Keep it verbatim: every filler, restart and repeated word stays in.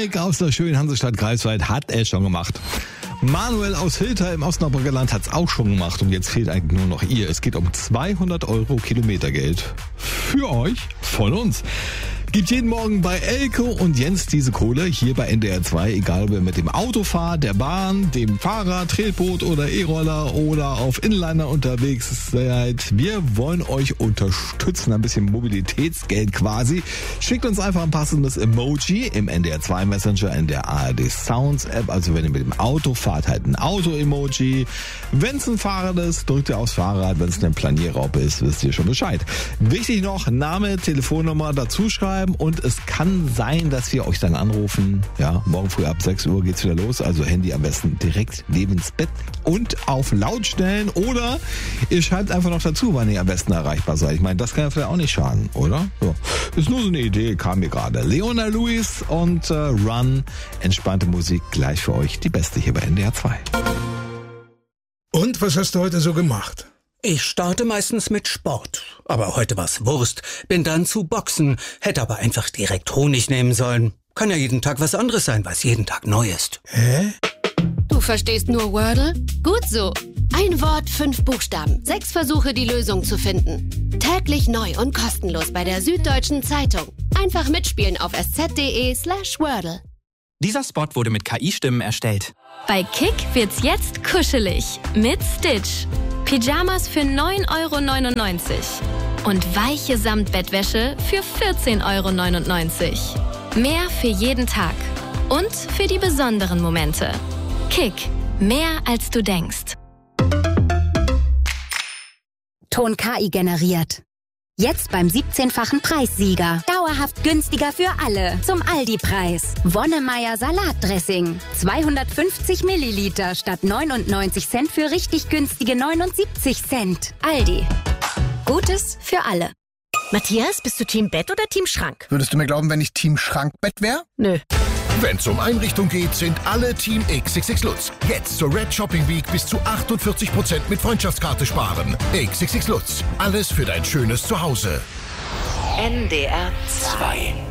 Mike aus der schönen Hansestadt Greifswald hat es schon gemacht. Manuel aus Hilter im Osnabrücker Land hat es auch schon gemacht und jetzt fehlt eigentlich nur noch ihr. Es geht um zweihundert Euro Kilometergeld. Für euch, von uns. Gibt jeden Morgen bei Elke und Jens diese Kohle hier bei N D R zwei, egal ob ihr mit dem Auto fahrt, der Bahn, dem Fahrrad, Tretboot oder E-Roller oder auf Inliner unterwegs seid. Wir wollen euch unterstützen, ein bisschen Mobilitätsgeld quasi. Schickt uns einfach ein passendes Emoji im N D R zwei Messenger, in der A R D Sounds App. Also wenn ihr mit dem Auto fahrt, halt ein Auto-Emoji. Wenn es ein Fahrrad ist, drückt ihr aufs Fahrrad. Wenn es ein Planierraupe ist, wisst ihr schon Bescheid. Wichtig noch, Name, Telefonnummer dazu schreiben. Und es kann sein, dass wir euch dann anrufen. Ja, morgen früh ab sechs Uhr geht's wieder los. Also Handy am besten direkt neben ins Bett und auf laut stellen. Oder ihr schreibt einfach noch dazu, wann ihr am besten erreichbar seid. Ich meine, das kann ja vielleicht auch nicht schaden, oder? So. Ist nur so eine Idee, kam mir gerade. Leona Lewis und äh, Run. Entspannte Musik gleich für euch. Die beste hier bei N D R zwei. Und was hast du heute so gemacht? Ich starte meistens mit Sport. Aber heute war's Wurst. Bin dann zu Boxen. Hätte aber einfach direkt Honig nehmen sollen. Kann ja jeden Tag was anderes sein, weil es jeden Tag neu ist. Hä? Du verstehst nur Wordle? Gut so. Ein Wort, fünf Buchstaben. Sechs Versuche, die Lösung zu finden. Täglich neu und kostenlos bei der Süddeutschen Zeitung. Einfach mitspielen auf sz.de slash Wordle. Dieser Spot wurde mit K I-Stimmen erstellt. Bei Kick wird's jetzt kuschelig mit Stitch. Pyjamas für neun Euro neunundneunzig und weiche Samtbettwäsche für vierzehn Euro neunundneunzig. Mehr für jeden Tag und für die besonderen Momente. Kick, mehr als du denkst. Ton K I generiert. Jetzt beim siebzehnfachen Preissieger. Dauerhaft günstiger für alle. Zum Aldi-Preis. Wonnemeier Salatdressing. zweihundertfünfzig Milliliter statt neunundneunzig Cent für richtig günstige neunundsiebzig Cent. Aldi. Gutes für alle. Matthias, bist du Team Bett oder Team Schrank? Würdest du mir glauben, wenn ich Team Schrankbett wäre? Nö. Wenn's um Einrichtung geht, sind alle Team X X X Lutz. Jetzt zur Red Shopping Week bis zu achtundvierzig Prozent mit Freundschaftskarte sparen. X X X Lutz. Alles für dein schönes Zuhause. N D R zwei.